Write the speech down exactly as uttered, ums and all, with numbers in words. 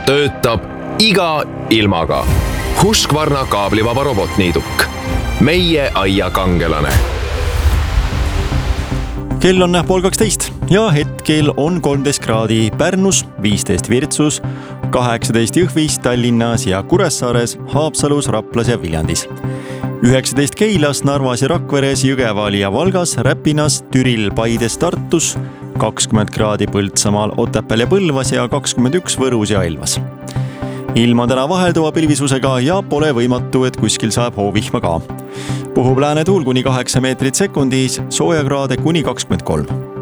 töötab iga ilmaga. Husqvarna kaablivaba robotniiduk. Meie aia kangelane. Kell on pool kaksteist ja hetkel on kolmteist kraadi Pärnus, viisteist Virtsus, kaheksateist Jõhvis, Tallinnas ja Kuressaares, Haapsalus, Raplas ja Viljandis. üheksateist Keilas, Narvas ja Rakveres, Jõgeval ja Valgas, Räpinas, Türil, Paides, Tartus, kakskümmend kraadi Põltsamaal, Otepääl ja Põlvas ja kakskümmend üks Võrus ja Elvas. Ilma täna vahelduva pilvisusega ja pole võimatu, et kuskil saab hoovihma ka. Puhub lääne tuul kuni kaheksa meetrit sekundis, soojakraade kuni kakskümmend kolm.